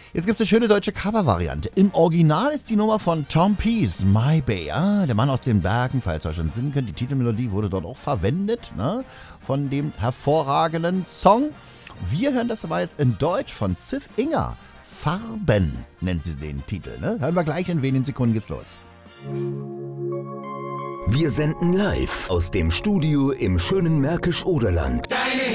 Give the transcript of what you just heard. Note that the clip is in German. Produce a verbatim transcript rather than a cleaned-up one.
Jetzt gibt es eine schöne deutsche Cover-Variante. Im Original ist die Nummer von Tom Pease, My Bay. Ah, der Mann aus den Bergen, falls ihr schon singen könnt. Die Titelmelodie wurde dort auch verwendet, ne, von dem hervorragenden Song. Wir hören das aber jetzt in Deutsch von Ziff Inger. Farben nennt sie den Titel. Ne? Hören wir gleich, in wenigen Sekunden geht's los. Wir senden live aus dem Studio im schönen Märkisch-Oderland. Deine